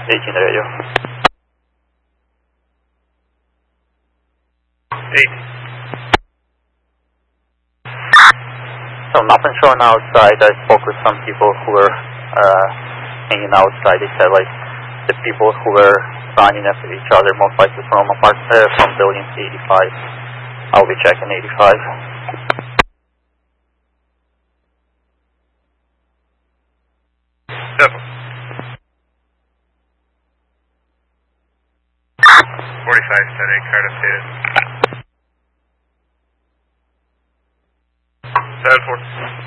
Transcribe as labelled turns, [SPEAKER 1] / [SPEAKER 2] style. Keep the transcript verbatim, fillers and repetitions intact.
[SPEAKER 1] eighteen radio.
[SPEAKER 2] eight.
[SPEAKER 1] So nothing showing outside. I spoke with some people who were uh, hanging outside. They said like the people who were running after each other, most likely from apart uh, from building eighty-five. I'll be checking eighty-five.
[SPEAKER 2] Seven. forty-five setting, card updated. seven four.